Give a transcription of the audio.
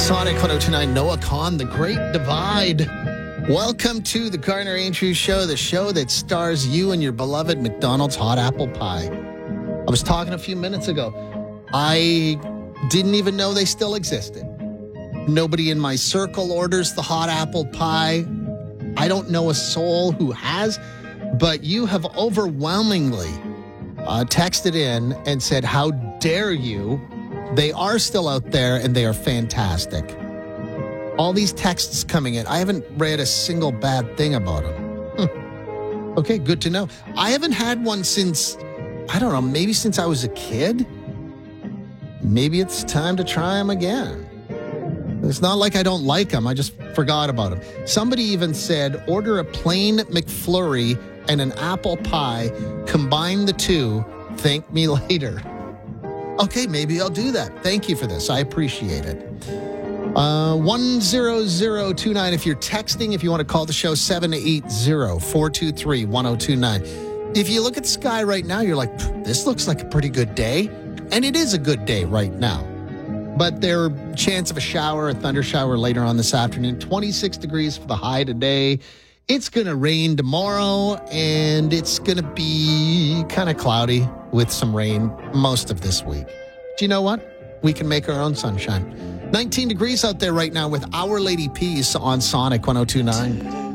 Sonic 1029, Noah Kahn, The Great Divide. Welcome to the Garner Andrews Show, the show that stars you and your beloved McDonald's hot apple pie. I was talking a few minutes ago. I didn't even know they still existed. Nobody in my circle orders the hot apple pie. I don't know a soul who has, but you have overwhelmingly texted in and said, how dare you? They are still out there, and they are fantastic. All these texts coming in. I haven't read a single bad thing about them. Okay, good to know. I haven't had one since, I don't know, maybe since I was a kid. Maybe it's time to try them again. It's not like I don't like them. I just forgot about them. Somebody even said, order a plain McFlurry and an apple pie. Combine the two. Thank me later. Okay, maybe I'll do that. Thank you for this. I appreciate it. 10029. If you're texting, if you want to call the show, 780-423-1029. If you look at the sky right now, you're like, this looks like a pretty good day. And it is a good day right now. But there's a chance of a shower, a thunder shower later on this afternoon. 26 degrees for the high today. It's going to rain tomorrow, and it's going to be kind of cloudy with some rain most of this week. Do you know what? We can make our own sunshine. 19 degrees out there right now with Our Lady Peace on Sonic 1029.